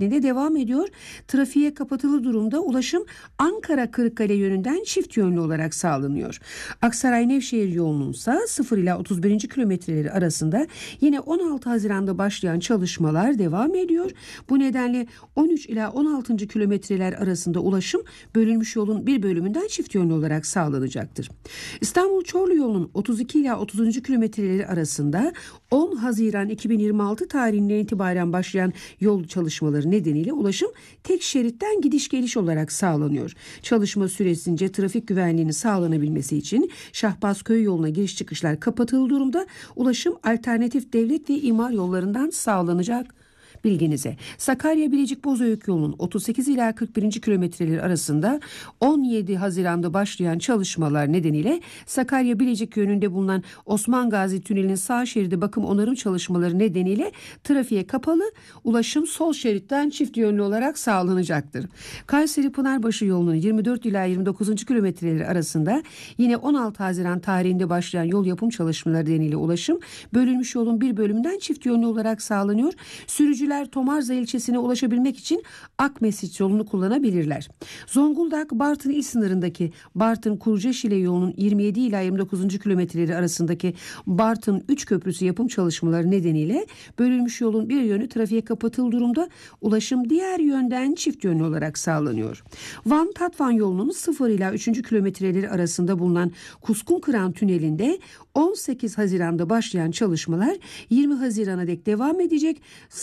şeklinde devam ediyor. Trafiğe kapatılı durumda ulaşım Ankara-Kırıkkale yönünden çift yönlü olarak sağlanıyor. Aksaray-Nevşehir yolunun ise 0 ila 31. kilometreleri arasında yine 16 Haziran'da başlayan çalışmalar devam ediyor. Bu nedenle 13 ila 16. kilometreler arasında ulaşım bölünmüş yolun bir bölümünden çift yönlü olarak sağlanacaktır. İstanbul-Çorlu yolunun 32 ila 30. kilometreleri arasında 10 Haziran 2026 tarihinden itibaren başlayan yol çalışmaları nedeniyle ulaşım tek şeritten gidiş geliş olarak sağlanıyor. Çalışma süresince trafik güvenliğinin sağlanabilmesi için Şahbazköy yoluna giriş çıkışlar kapatıldığı durumda ulaşım alternatif devlet ve imar yollarından sağlanacak. Bilginize, Sakarya-Bilecik-Bozüyük yolunun 38 ila 41. kilometreleri arasında 17 Haziran'da başlayan çalışmalar nedeniyle Sakarya-Bilecik yönünde bulunan Osman Gazi Tüneli'nin sağ şeridi bakım onarım çalışmaları nedeniyle trafiğe kapalı, ulaşım sol şeritten çift yönlü olarak sağlanacaktır. Kayseri-Pınarbaşı yolunun 24 ila 29. kilometreleri arasında yine 16 Haziran tarihinde başlayan yol yapım çalışmaları nedeniyle ulaşım bölünmüş yolun bir bölümünden çift yönlü olarak sağlanıyor. Sürücüler Tomarza ilçesine ulaşabilmek için Akmesiç yolunu kullanabilirler. Zonguldak-Bartın il sınırındaki Bartın-Kurcaşile yolunun 27 ila 29. kilometreleri arasındaki Bartın 3 köprüsü yapım çalışmaları nedeniyle bölünmüş yolun bir yönü trafiğe kapatıldığı durumda ulaşım diğer yönden çift yönlü olarak sağlanıyor. Van-Tatvan yolunun 0 ila 3. kilometreleri arasında bulunan Kuskunkıran tünelinde 18 Haziran'da başlayan çalışmalar 20 Haziran'a dek devam edecek.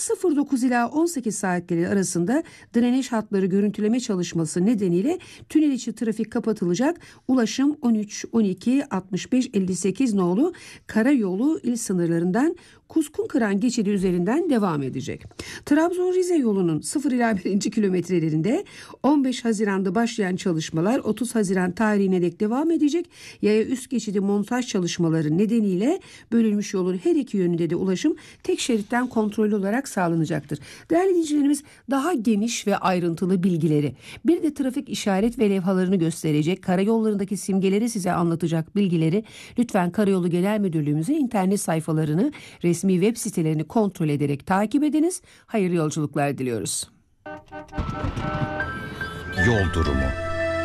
09 ila 18 saatleri arasında drenaj hatları görüntüleme çalışması nedeniyle tünel içi trafik kapatılacak. Ulaşım 13, 12, 65, 58 nolu karayolu il sınırlarından Kuskunkıran geçidi üzerinden devam edecek. Trabzon-Rize yolunun 0 ila 1. kilometrelerinde 15 Haziran'da başlayan çalışmalar 30 Haziran tarihine dek devam edecek. Yaya üst geçidi montaj çalışmaları nedeniyle bölünmüş yolun her iki yönünde de ulaşım tek şeritten kontrollü olarak sağlanacaktır. Değerli dinleyicilerimiz, daha geniş ve ayrıntılı bilgileri, bir de trafik işaret ve levhalarını gösterecek, karayollarındaki simgeleri size anlatacak bilgileri lütfen Karayolu Genel Müdürlüğümüzün internet sayfalarını, resmi web sitelerini kontrol ederek takip ediniz. Hayırlı yolculuklar diliyoruz. Yol durumu.